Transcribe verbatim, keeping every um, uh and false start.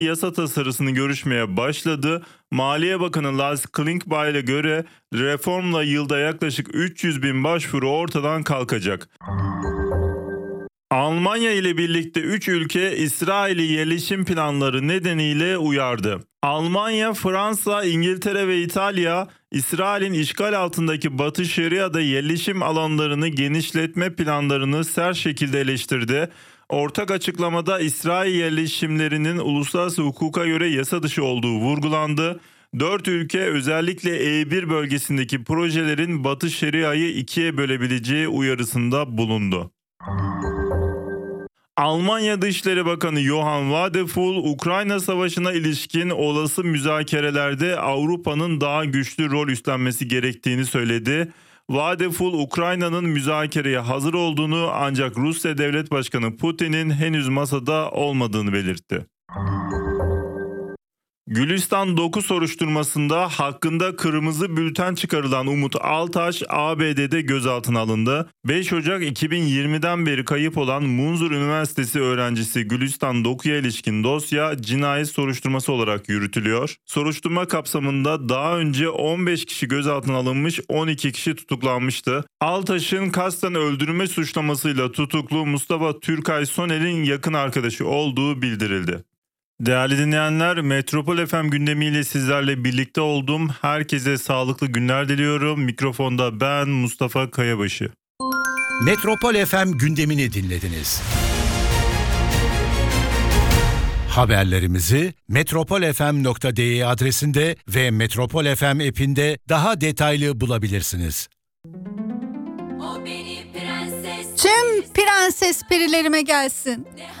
yasa tasarısını görüşmeye başladı. Maliye Bakanı Lars Klingbeil'e göre reformla yılda yaklaşık üç yüz bin başvuru ortadan kalkacak. Almanya ile birlikte üç ülke İsrail'i yerleşim planları nedeniyle uyardı. Almanya, Fransa, İngiltere ve İtalya, İsrail'in işgal altındaki Batı Şeria'da yerleşim alanlarını genişletme planlarını sert şekilde eleştirdi. Ortak açıklamada İsrail yerleşimlerinin uluslararası hukuka göre yasa dışı olduğu vurgulandı. Dört ülke özellikle E bir bölgesindeki projelerin Batı Şeria'yı ikiye bölebileceği uyarısında bulundu. Almanya Dışişleri Bakanı Johann Wadephul, Ukrayna Savaşı'na ilişkin olası müzakerelerde Avrupa'nın daha güçlü rol üstlenmesi gerektiğini söyledi. Wadephul, Ukrayna'nın müzakereye hazır olduğunu ancak Rusya Devlet Başkanı Putin'in henüz masada olmadığını belirtti. Gülistan doku soruşturmasında hakkında kırmızı bülten çıkarılan Umut Altaş A B D'de gözaltına alındı. beş Ocak iki bin yirmiden beri kayıp olan Munzur Üniversitesi öğrencisi Gülistan Doku'ya ilişkin dosya cinayet soruşturması olarak yürütülüyor. Soruşturma kapsamında daha önce on beş kişi gözaltına alınmış, on iki kişi tutuklanmıştı. Altaş'ın kasten öldürme suçlamasıyla tutuklu Mustafa Türkay Soner'in yakın arkadaşı olduğu bildirildi. Değerli dinleyenler, Metropol F M gündemiyle sizlerle birlikte oldum. Herkese sağlıklı günler diliyorum. Mikrofonda ben Mustafa Kayabaşı. Metropol F M gündemini dinlediniz. Haberlerimizi metropol f m nokta d e adresinde ve Metropol F M app'inde daha detaylı bulabilirsiniz. Tüm prenses perilerime gelsin.